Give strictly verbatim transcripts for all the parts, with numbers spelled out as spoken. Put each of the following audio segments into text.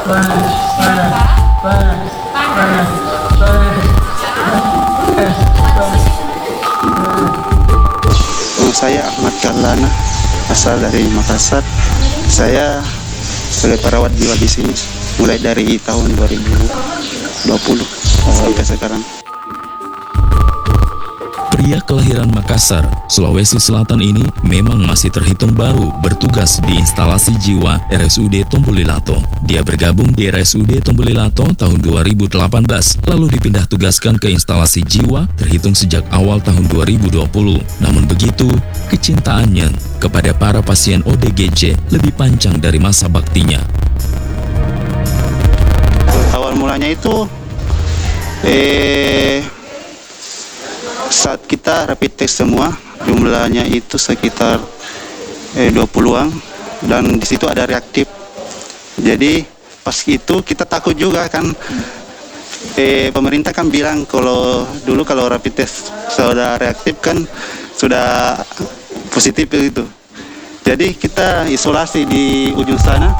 Saya Ahmad Karlana, asal dari Makassar. Saya sebagai perawat jiwa di sini mulai dari tahun dua ribu dua puluh sampai sekarang. Pria kelahiran Makassar, Sulawesi Selatan ini memang masih terhitung baru bertugas di instalasi jiwa R S U D Tombolilato. Dia bergabung di R S U D Tombolilato tahun dua ribu delapan belas, lalu dipindah tugaskan ke instalasi jiwa terhitung sejak awal tahun dua ribu dua puluh. Namun begitu, kecintaannya kepada para pasien O D G J lebih panjang dari masa baktinya. Awal mulanya itu eh saat kita rapid test semua, jumlahnya itu sekitar eh, dua puluhan, dan di situ ada reaktif. Jadi pas itu kita takut juga kan, eh, pemerintah kan bilang kalau dulu kalau rapid test sudah reaktif kan sudah positif itu. Jadi kita isolasi di ujung sana.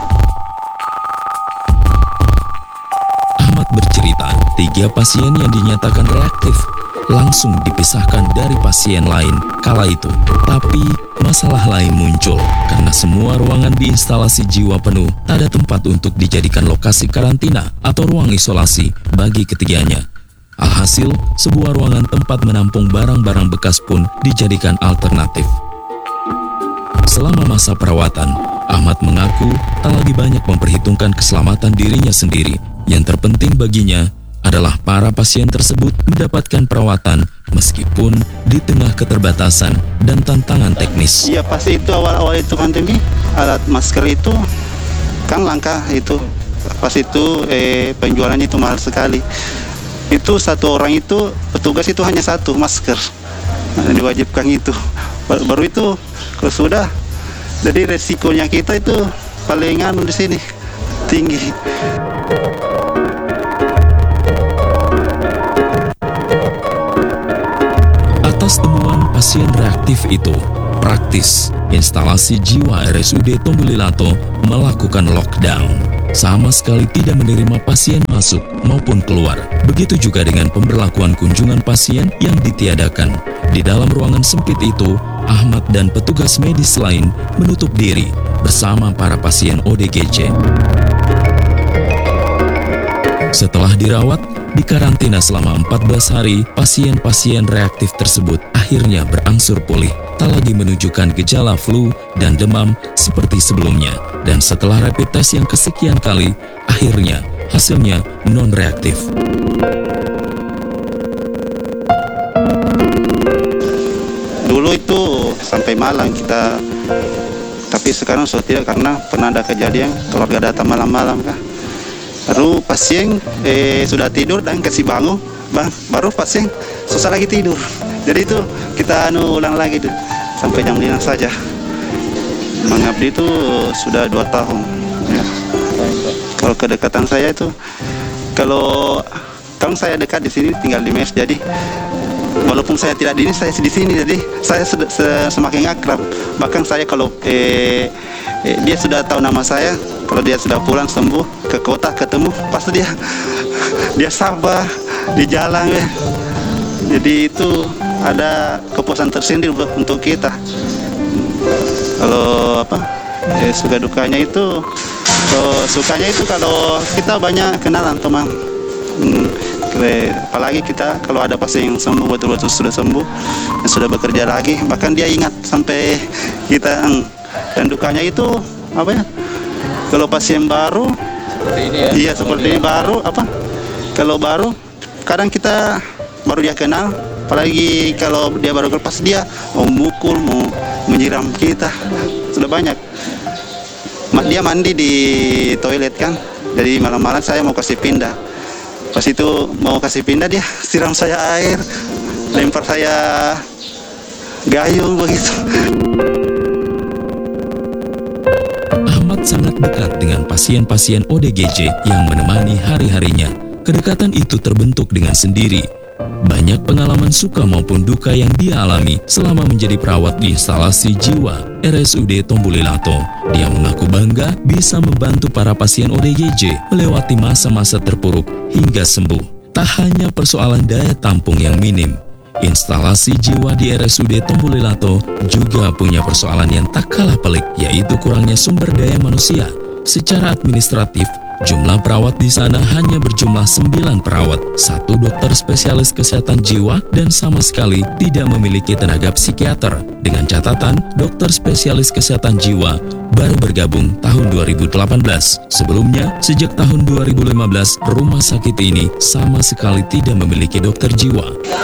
Ahmad bercerita, tiga pasien yang dinyatakan reaktif langsung dipisahkan dari pasien lain kala itu. Tapi masalah lain muncul karena semua ruangan di instalasi jiwa penuh, tak ada tempat untuk dijadikan lokasi karantina atau ruang isolasi bagi ketiganya. Alhasil, sebuah ruangan tempat menampung barang-barang bekas pun dijadikan alternatif. Selama masa perawatan, Ahmad mengaku tak lagi banyak memperhitungkan keselamatan dirinya sendiri. Yang terpenting baginya adalah para pasien tersebut mendapatkan perawatan meskipun di tengah keterbatasan dan tantangan teknis. Iya, pasti itu awal-awal itu pandemi, alat masker itu kan langka itu. Pas itu eh, penjualannya itu mahal sekali. Itu satu orang itu, petugas itu hanya satu masker. Nah, diwajibkan itu. Baru, baru itu kalau sudah, jadi resikonya kita itu palingan di sini tinggi. Atas temuan pasien reaktif itu, praktis instalasi jiwa R S U D Tombolilato melakukan lockdown. Sama sekali tidak menerima pasien masuk maupun keluar. Begitu juga dengan pemberlakuan kunjungan pasien yang ditiadakan. Di dalam ruangan sempit itu, Ahmad dan petugas medis lain menutup diri bersama para pasien O D G J. Setelah dirawat, dikarantina selama empat belas hari, pasien-pasien reaktif tersebut akhirnya berangsur pulih, tak lagi menunjukkan gejala flu dan demam seperti sebelumnya. Dan setelah rapid test yang kesekian kali, akhirnya hasilnya non-reaktif. Dulu itu sampai malam kita, tapi sekarang sudah tidak karena pernah ada kejadian keluarga datang malam-malam kan. Baru pasien eh, sudah tidur dan kasih bangun, bang, baru pasien susah lagi tidur. Jadi itu kita anu ulang lagi tuh sampai jam lima saja. Mengabdi itu sudah dua tahun. Ya. Kalau kedekatan saya itu, kalau kalau saya dekat di sini tinggal di mes, jadi walaupun saya tidak di sini, saya di sini, jadi saya semakin akrab. Bahkan saya kalau eh, eh, dia sudah tahu nama saya, kalau dia sudah pulang sembuh ke kota ketemu, pasti dia dia sabar di jalan ya. Jadi itu ada kepuasan tersendiri untuk kita. Kalau apa eh, suka dukanya itu, kalau sukanya itu kalau kita banyak kenalan teman. Hmm, apalagi kita kalau ada pasien yang sembuh betul-betul sudah sembuh dan sudah bekerja lagi, bahkan dia ingat sampai kita. Dan dukanya itu apa ya? Kalau pasien baru seperti ini ya, iya seperti ini baru apa? Kalau baru kadang kita baru dia kenal, apalagi kalau dia baru lepas, dia mau mukul, mau menyiram kita, sudah banyak. Dia mandi di toilet kan, jadi malam-malam saya mau kasih pindah. Pas itu mau kasih pindah, dia siram saya air, lempar saya gayung begitu. Ahmad sangat dekat dengan pasien-pasien O D G J yang menemani hari-harinya. Kedekatan itu terbentuk dengan sendiri. banyak pengalaman suka maupun duka yang dia alami selama menjadi perawat di instalasi jiwa R S U D Tombolilato. Dia mengaku bangga bisa membantu para pasien O D G J melewati masa-masa terpuruk hingga sembuh. Tak hanya persoalan daya tampung yang minim, instalasi jiwa di R S U D Tombolilato juga punya persoalan yang tak kalah pelik, yaitu kurangnya sumber daya manusia. Secara administratif, jumlah perawat di sana hanya berjumlah sembilan perawat, satu dokter spesialis kesehatan jiwa, dan sama sekali tidak memiliki tenaga psikiater. Dengan catatan, dokter spesialis kesehatan jiwa baru bergabung tahun dua ribu delapan belas. Sebelumnya, sejak tahun dua ribu lima belas, rumah sakit ini sama sekali tidak memiliki dokter jiwa.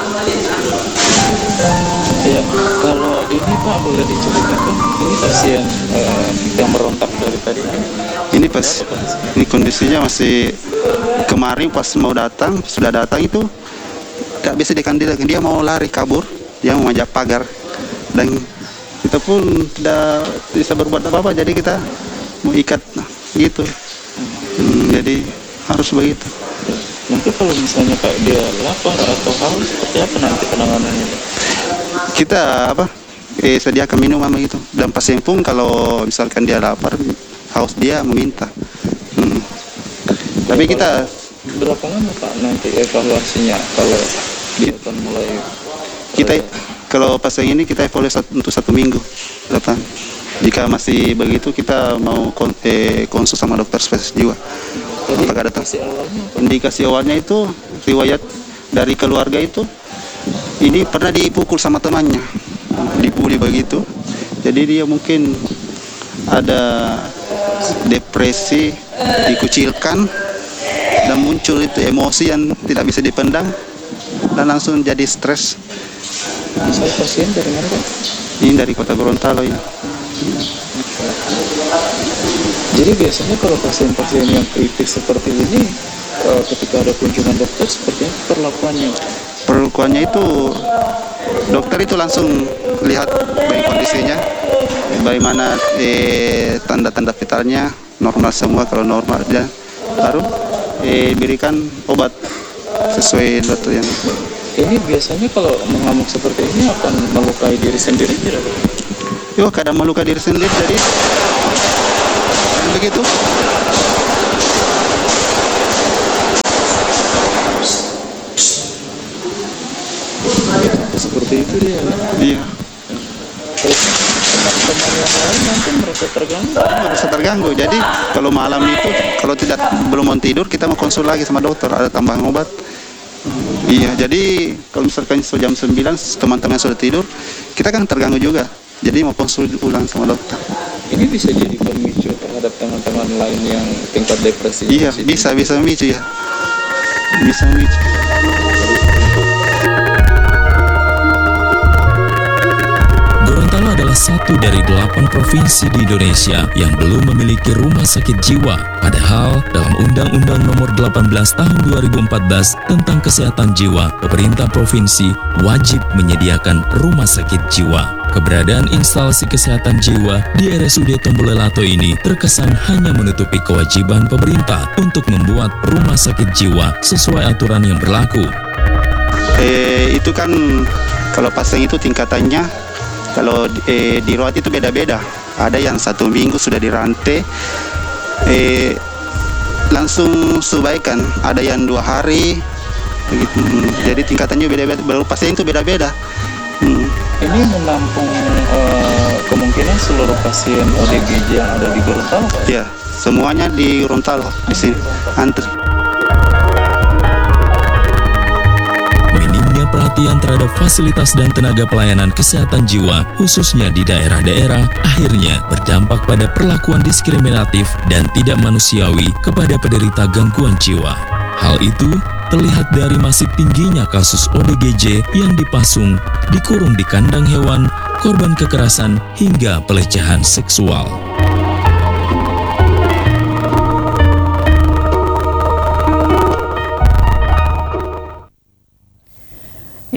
Ya, kalau ini Pak boleh diceritakan, ini pasien eh, yang merontak dari tadi. Ini pas, ini kondisinya masih kemarin pas mau datang, sudah datang itu tidak bisa dikandidakan, dia mau lari kabur, dia mau majak pagar, dan kita pun tidak bisa berbuat apa-apa, jadi kita mau ikat gitu, hmm, jadi harus begitu. Nanti kalau misalnya kayak dia lapar atau haus, seperti apa nanti penanganannya? Kita apa? Eh, sediakan minuman begitu, dan pasien pun kalau misalkan dia lapar, haus, dia meminta. Hmm. Tapi kita berapa lama Pak nanti evaluasinya kalau dia akan mulai? Kita kalau pasien ini kita evaluasi untuk satu minggu depan. Jika masih begitu, kita mau kon eh, konsul sama dokter spesialis jiwa. Jadi apakah datang? indikasi awalnya apa? Indikasi awalnya itu riwayat dari keluarga itu, ini pernah dipukul sama temannya, dibully begitu. Jadi dia mungkin ada depresi, dikucilkan, dan muncul itu emosi yang tidak bisa dipendam, dan langsung jadi stres. Misal pasien dari mana Pak? Ini dari kota Gorontalo ya. Jadi biasanya kalau pasien-pasien yang kritis seperti ini, eh, ketika ada kunjungan dokter, seperti apa perlakuannya? Perlakuannya itu, dokter itu langsung lihat baik kondisinya, bagaimana eh, tanda-tanda vitalnya, normal semua. Kalau normal, dia baru eh, berikan obat sesuai dokter yang. Ini biasanya kalau mengamuk seperti ini akan melukai diri sendiri tidak? Yo, kadang melukai diri sendiri, jadi begitu. Seperti itu dia. Iya. Terus teman-teman yang lain nanti merasa terganggu. Bisa terganggu. Jadi kalau malam itu, kalau tidak belum mau tidur, kita mau konsul lagi sama dokter, ada tambahan obat. Iya, jadi kalau misalkan jam sembilan teman-teman sudah tidur, kita kan terganggu juga. Jadi mau konsul ulang sama dokter. Ini bisa jadi pemicu terhadap teman-teman lain yang tingkat depresi. Iya, bisa bisa memicu ya. Bisa memicu. Gorontalo adalah satu dari delapan provinsi di Indonesia yang belum memiliki rumah sakit jiwa. Padahal dalam Undang-Undang Nomor delapan belas Tahun dua ribu empat belas tentang Kesehatan Jiwa, pemerintah provinsi wajib menyediakan rumah sakit jiwa. Keberadaan instalasi kesehatan jiwa di R S U D Tombolilato ini terkesan hanya menutupi kewajiban pemerintah untuk membuat rumah sakit jiwa sesuai aturan yang berlaku. Eh, itu kan kalau pasien itu tingkatannya, kalau eh, dirawat itu beda-beda. Ada yang satu minggu sudah dirantai, eh, langsung subaikan. Ada yang dua hari, begitu. Hmm, jadi tingkatannya beda-beda. Baru pasien itu beda-beda. Hmm. Ini menampung uh, kemungkinan seluruh pasien O D G J yang ada di Gorontalo, Pak? Ya, semuanya di Gorontalo di sini antri. Minimnya perhatian terhadap fasilitas dan tenaga pelayanan kesehatan jiwa, khususnya di daerah-daerah, akhirnya berdampak pada perlakuan diskriminatif dan tidak manusiawi kepada penderita gangguan jiwa. Hal itu terlihat dari masih tingginya kasus O D G J yang dipasung, dikurung di kandang hewan, korban kekerasan, hingga pelecehan seksual.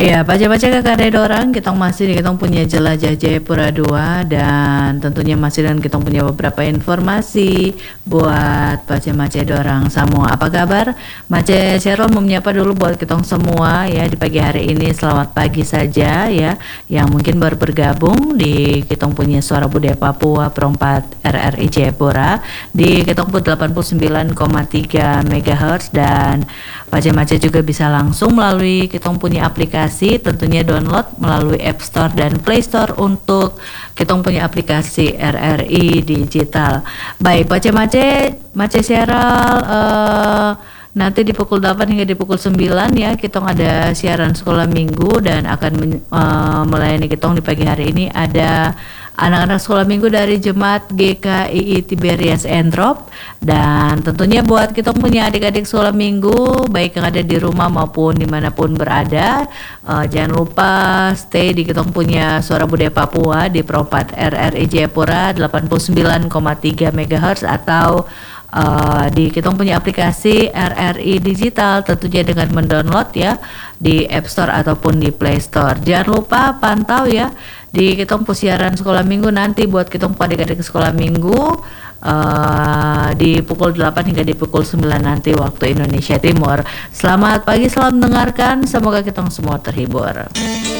Ya, baca-baca kakak orang, kita masih di kita punya Jelajah Jayapura dua dan tentunya masih dengan kita punya beberapa informasi buat baca-baca orang semua. Apa kabar? Mace Cheryl mau menyapa dulu buat kita semua ya di pagi hari ini. Selamat pagi saja ya, yang mungkin baru bergabung di kita punya Suara Budaya Papua perempat R R I Jayapura di kita delapan puluh sembilan koma tiga megahertz, dan baca-baca juga bisa langsung melalui kita punya aplikasi, tentunya download melalui App Store dan Play Store untuk kita punya aplikasi R R I Digital. Baik, baca mace mace siaran uh, nanti di pukul delapan hingga di pukul sembilan ya, kita ada siaran sekolah minggu dan akan men- uh, melayani kita di pagi hari ini ada anak-anak sekolah minggu dari Jemaat G K I I Tiberias Entrop, dan tentunya buat kita punya adik-adik sekolah minggu baik yang ada di rumah maupun dimanapun berada, uh, jangan lupa stay di kita punya Suara Budaya Papua di perempat R R I Jayapura delapan puluh sembilan koma tiga megahertz atau Uh, di kita punya aplikasi R R I Digital, tentunya dengan mendownload ya di App Store ataupun di Play Store. Jangan lupa pantau ya di kita siaran sekolah minggu nanti buat kita adik-adik sekolah minggu uh, di pukul delapan hingga di pukul sembilan nanti waktu Indonesia Timur. Selamat pagi, selamat mendengarkan, semoga kita semua terhibur.